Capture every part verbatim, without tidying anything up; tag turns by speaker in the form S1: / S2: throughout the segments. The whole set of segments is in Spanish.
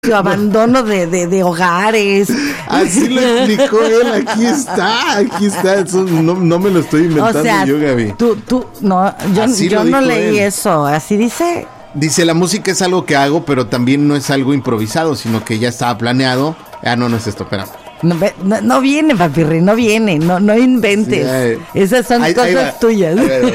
S1: abandono de, de, de hogares.
S2: Así lo explicó él, aquí está, aquí está. Eso no, no me lo estoy inventando
S1: o sea,
S2: yo, Gaby.
S1: Tú, tú, no, yo, yo no leí él. Eso, así dice.
S2: Dice, la música es algo que hago, pero también no es algo improvisado, sino que ya estaba planeado. Ah, no, no es esto, espera.
S1: No, no, no viene, papirri, no viene, no, no inventes. Sí, ahí, Esas son ahí, cosas ahí tuyas. Ahí va, ahí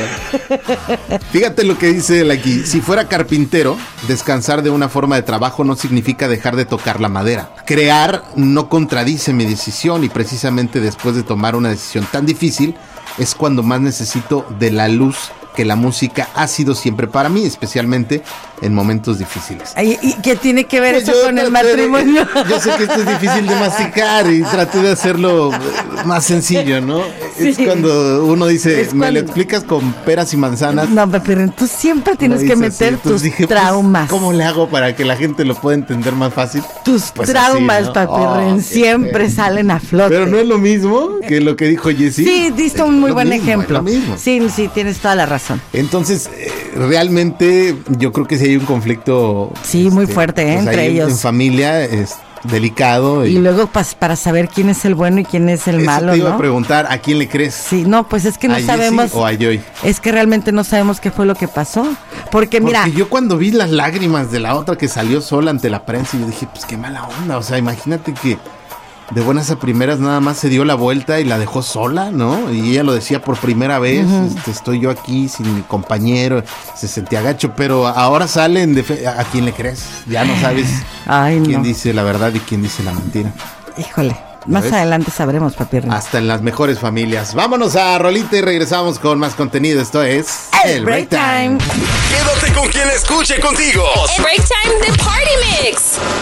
S1: va.
S2: Fíjate lo que dice él aquí. Si fuera carpintero, descansar de una forma de trabajo no significa dejar de tocar la madera. Crear no contradice mi decisión y precisamente después de tomar una decisión tan difícil es cuando más necesito de la luz que la música ha sido siempre para mí, especialmente en momentos difíciles.
S1: ¿Y, y qué tiene que ver pues eso con el matrimonio?
S2: De, yo sé que esto es difícil de masticar y traté de hacerlo más sencillo, ¿no? Sí. Es cuando uno dice, es me cuando... lo explicas con peras y manzanas.
S1: No, pero tú siempre tienes que meter así, tus dije, traumas.
S2: Pues, ¿cómo le hago para que la gente lo pueda entender más fácil?
S1: Tus pues traumas, ¿no? Papirren, oh, siempre eh. salen a flote.
S2: Pero no es lo mismo que lo que dijo Jessy.
S1: Sí, diste un muy buen
S2: mismo,
S1: ejemplo.
S2: Es lo mismo.
S1: Sí, sí, tienes toda la razón.
S2: Entonces, eh, realmente yo creo que sí hay un conflicto.
S1: Sí, este, muy fuerte ¿eh?
S2: Pues
S1: entre ellos.
S2: En familia es delicado.
S1: Y, y luego pues, para saber quién es el bueno y quién es el
S2: eso
S1: malo,
S2: te iba
S1: ¿no?
S2: a preguntar, ¿a quién le crees?
S1: Sí, no, pues es que no
S2: ¿A
S1: sabemos.
S2: Jessy o a Joy?
S1: Es que realmente no sabemos qué fue lo que pasó. Porque mira.
S2: Porque yo cuando vi las lágrimas de la otra que salió sola ante la prensa, yo dije, pues qué mala onda. O sea, imagínate que de buenas a primeras nada más se dio la vuelta y la dejó sola, ¿no? Y ella lo decía por primera vez, uh-huh. este, estoy yo aquí sin mi compañero, se sentía gacho, pero ahora salen de fe- ¿a quién le crees? Ya no sabes
S1: Ay,
S2: quién
S1: no.
S2: dice la verdad y quién dice la mentira.
S1: Híjole, más ves? Adelante sabremos, papirri.
S2: Hasta en las mejores familias. Vámonos a rolita y regresamos con más contenido. Esto es
S1: El, el Break, break time. time.
S3: Quédate con quien escuche contigo.
S4: El Break Time de Party Mix.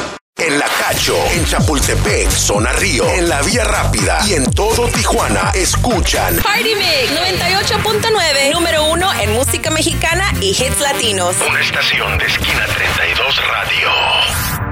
S3: En La Cacho, en Chapultepec, Zona Río, en La Vía Rápida y en todo Tijuana, escuchan
S4: Party Mix noventa y ocho punto nueve, número uno en música mexicana y hits latinos.
S3: Una estación de Esquina treinta y dos Radio.